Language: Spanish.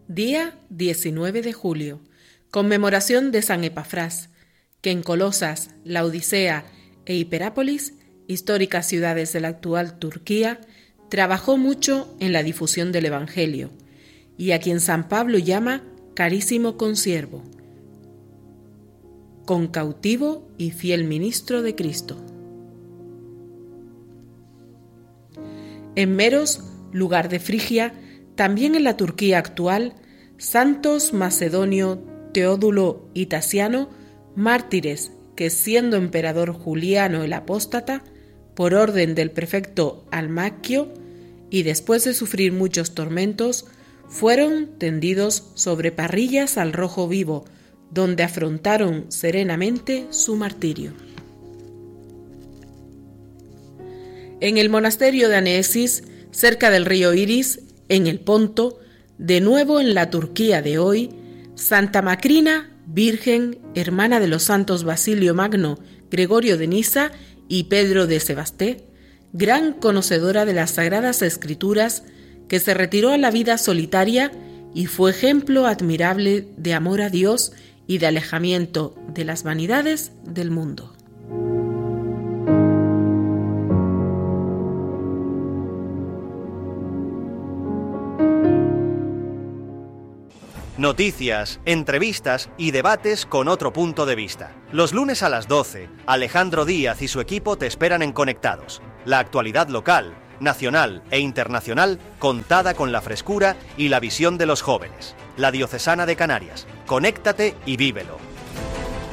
Día 19 de julio, conmemoración de San Epafrás, que en Colosas, Laodicea e Hiperápolis, históricas ciudades de la actual Turquía, trabajó mucho en la difusión del Evangelio, y a quien San Pablo llama carísimo consiervo, concautivo y fiel ministro de Cristo. En Meros, lugar de Frigia, también en la Turquía actual, santos Macedonio, Teodulo y Tasiano, mártires que, siendo emperador Juliano el Apóstata, por orden del prefecto Almaquio, y después de sufrir muchos tormentos, fueron tendidos sobre parrillas al rojo vivo, donde afrontaron serenamente su martirio. En el monasterio de Aneesis, cerca del río Iris, en el Ponto, de nuevo en la Turquía de hoy, Santa Macrina, virgen, hermana de los santos Basilio Magno, Gregorio de Nisa y Pedro de Sebasté, gran conocedora de las Sagradas Escrituras, que se retiró a la vida solitaria y fue ejemplo admirable de amor a Dios y de alejamiento de las vanidades del mundo. Noticias, entrevistas y debates con otro punto de vista. Los lunes a las 12, Alejandro Díaz y su equipo te esperan en Conectados. La actualidad local, nacional e internacional contada con la frescura y la visión de los jóvenes. La Diocesana de Canarias. Conéctate y vívelo.